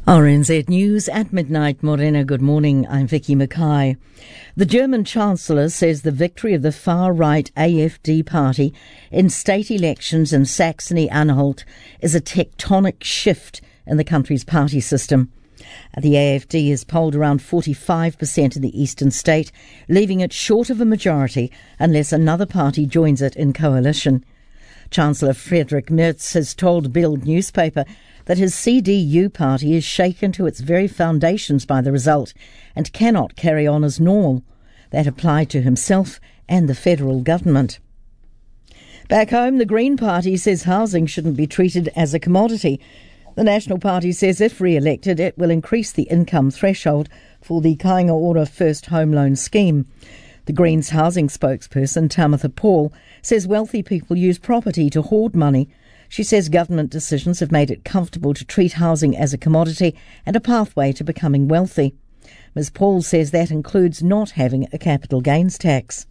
RNZ News at midnight. Morena, good morning. I'm Vicky Mackay. The German Chancellor says the victory of the far-right AfD party in state elections in Saxony-Anhalt is a tectonic shift in the country's party system. The AfD is polled around 45% in the eastern state, leaving it short of a majority unless another party joins it in coalition. Chancellor Friedrich Merz has told Bild newspaper that his CDU party is shaken to its very foundations by the result and cannot carry on as normal. That applied to himself and the federal government. Back home, the Green Party says housing shouldn't be treated as a commodity. The National Party says if re-elected, it will increase the income threshold for the Kāinga Ora First Home Loan Scheme. The Greens housing spokesperson, Tamitha Paul, says wealthy people use property to hoard money. She says government decisions have made it comfortable to treat housing as a commodity and a pathway to becoming wealthy. Ms. Paul says that includes not having a capital gains tax.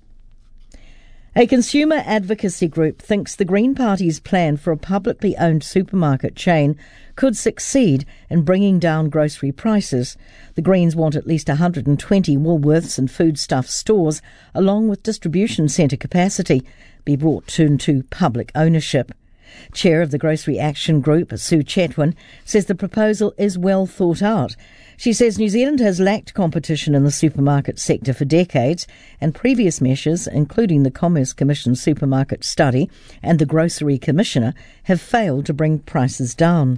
A consumer advocacy group thinks the Green Party's plan for a publicly owned supermarket chain could succeed in bringing down grocery prices. The Greens want at least 120 Woolworths and foodstuff stores, along with distribution centre capacity, be brought into public ownership. Chair of the Grocery Action Group, Sue Chetwin, says the proposal is well thought out. She says New Zealand has lacked competition in the supermarket sector for decades, and previous measures, including the Commerce Commission supermarket study and the Grocery Commissioner, have failed to bring prices down.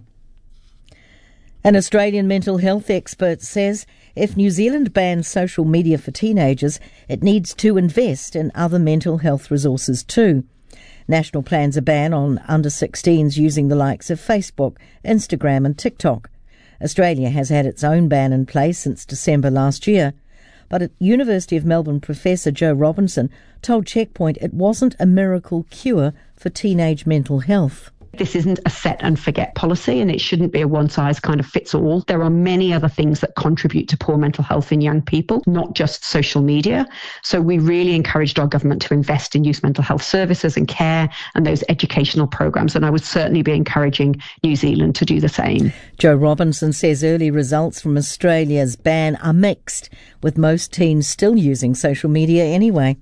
An Australian mental health expert says if New Zealand bans social media for teenagers, it needs to invest in other mental health resources too. National plans a ban on under-16s using the likes of Facebook, Instagram and TikTok. Australia has had its own ban in place since December last year. But at University of Melbourne Professor Joe Robinson told Checkpoint it wasn't a miracle cure for teenage mental health. This isn't a set and forget policy, and it shouldn't be a one-size-kind-of-fits-all. There are many other things that contribute to poor mental health in young people, not just social media. So we really encouraged our government to invest in youth mental health services and care and those educational programs, and I would certainly be encouraging New Zealand to do the same. Joe Robinson says early results from Australia's ban are mixed, with most teens still using social media anyway.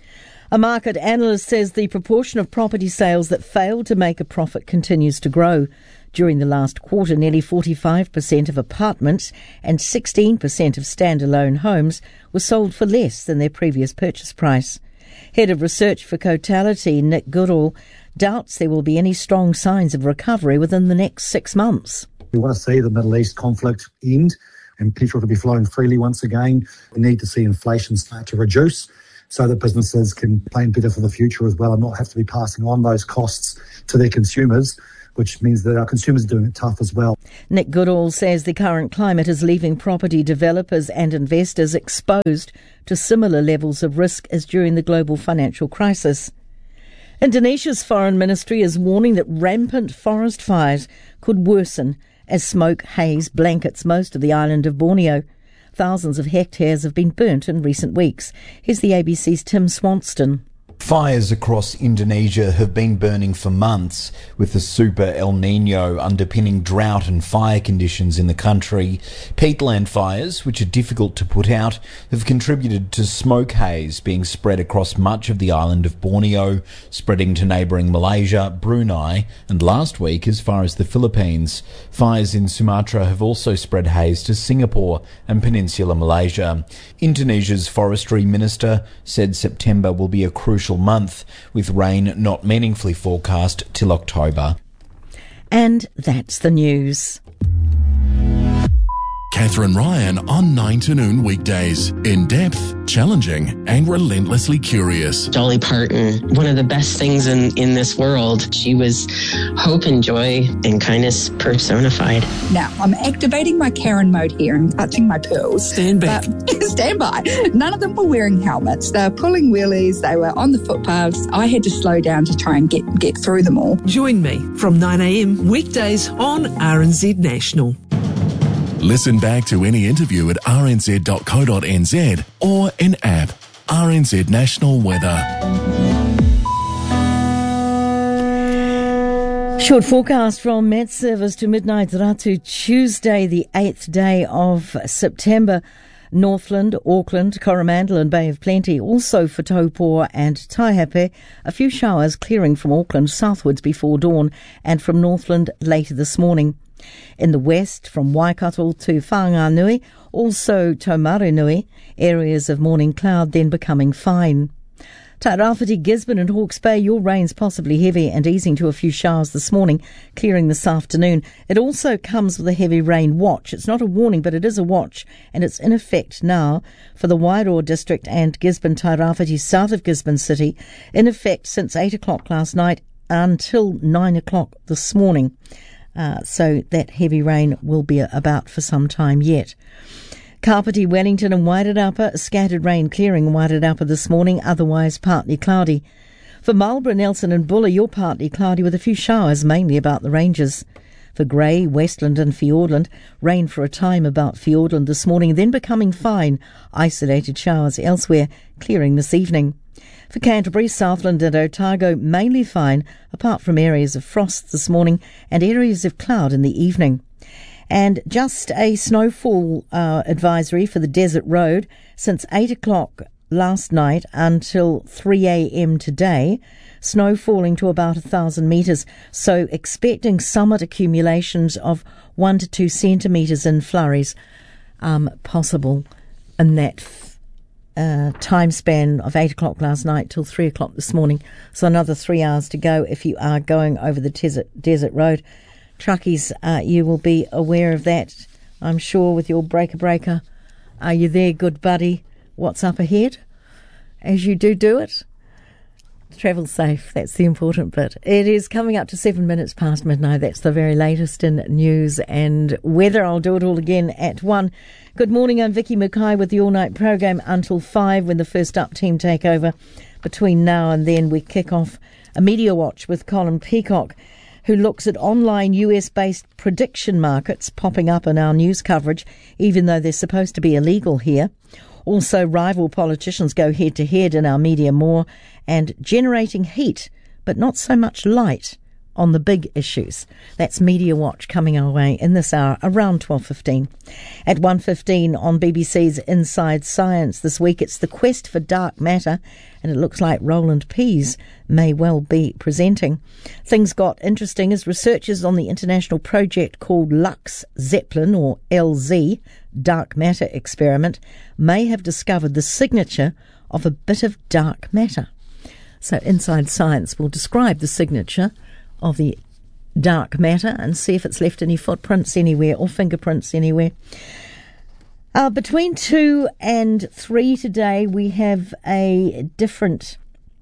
A market analyst says the proportion of property sales that failed to make a profit continues to grow. During the last quarter, nearly 45% of apartments and 16% of standalone homes were sold for less than their previous purchase price. Head of Research for Cotality, Nick Goodall, doubts there will be any strong signs of recovery within the next 6 months. We want to see the Middle East conflict end and petrol to be flowing freely once again. We need to see inflation start to reduce, so that businesses can plan better for the future as well and not have to be passing on those costs to their consumers, which means that our consumers are doing it tough as well. Nick Goodall says the current climate is leaving property developers and investors exposed to similar levels of risk as during the global financial crisis. Indonesia's foreign ministry is warning that rampant forest fires could worsen as smoke haze blankets most of the island of Borneo. Thousands of hectares have been burnt in recent weeks. Here's the ABC's Tim Swanston. Fires across Indonesia have been burning for months, with the super El Niño underpinning drought and fire conditions in the country. Peatland fires, which are difficult to put out, have contributed to smoke haze being spread across much of the island of Borneo, spreading to neighbouring Malaysia, Brunei, and last week as far as the Philippines. Fires in Sumatra have also spread haze to Singapore and Peninsular Malaysia. Indonesia's forestry minister said September will be a crucial month, with rain not meaningfully forecast till October. And that's the news. Catherine Ryan on 9 to noon weekdays. In depth, challenging, and relentlessly curious. Dolly Parton, one of the best things in this world. She was hope and joy and kindness personified. Now, I'm activating my Karen mode here and clutching my pearls. Stand back. Stand by. None of them were wearing helmets. They were pulling wheelies. They were on the footpaths. I had to slow down to try and get through them all. Join me from 9 a.m. weekdays on RNZ National. Listen back to any interview at rnz.co.nz or in app. RNZ National Weather. Short forecast from Met Service to midnight Ratu, Tuesday, the 8th day of September. Northland, Auckland, Coromandel and Bay of Plenty. Also for Taupo and Taihape, a few showers clearing from Auckland southwards before dawn and from Northland later this morning. In the west, from Waikato to Whanganui, also Taumarunui, areas of morning cloud then becoming fine. Tairāwhiti, Gisborne and Hawke's Bay, your rain's possibly heavy and easing to a few showers this morning, clearing this afternoon. It also comes with a heavy rain watch. It's not a warning, but it is a watch, and it's in effect now for the Wairoa district and Gisborne, Tairāwhiti, south of Gisborne City, in effect since 8 o'clock last night until 9 o'clock this morning. So that heavy rain will be about for some time yet. Kapiti, Wellington and Wairarapa, scattered rain clearing Wairarapa this morning, otherwise partly cloudy. For Marlborough, Nelson and Buller, you're partly cloudy with a few showers, mainly about the ranges. For Grey, Westland and Fiordland, rain for a time about Fiordland this morning, then becoming fine, isolated showers elsewhere, clearing this evening. For Canterbury, Southland and Otago, mainly fine, apart from areas of frost this morning and areas of cloud in the evening. And just a snowfall advisory for the Desert Road since 8 o'clock last night until 3 a.m. today. Snow falling to about 1,000 metres, so expecting summit accumulations of 1 to 2 centimetres in flurries possible in that time span of 8 o'clock last night till 3 o'clock this morning. So another 3 hours to go if you are going over the Desert Road. Truckies, you will be aware of that, I'm sure, with your breaker. Are you there, good buddy? What's up ahead? As you do it. Travel safe, that's the important bit. It is coming up to 7 minutes past midnight. That's the very latest in news and weather. I'll do it all again at 1. Good morning, I'm Vicky Mackay with the all-night program until 5 when the First Up team take over. Between now and then we kick off a media watch with Colin Peacock, who looks at online US-based prediction markets popping up in our news coverage, even though they're supposed to be illegal here. Also, rival politicians go head-to-head in our media more, and generating heat, but not so much light, on the big issues. That's Media Watch coming our way in this hour around 12:15. At 1:15 on BBC's Inside Science this week, it's the quest for dark matter, and it looks like Roland Pease may well be presenting. Things got interesting as researchers on the international project called Lux Zeppelin, or LZ, Dark Matter Experiment, may have discovered the signature of a bit of dark matter. So Inside Science will describe the signature of the dark matter and see if it's left any footprints anywhere or fingerprints anywhere. Between 2 and 3 today, we have a different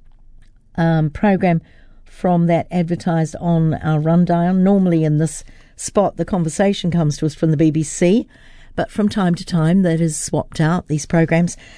program from that advertised on our rundown. Normally in this spot, the conversation comes to us from the BBC, but from time to time that is swapped out, these programs.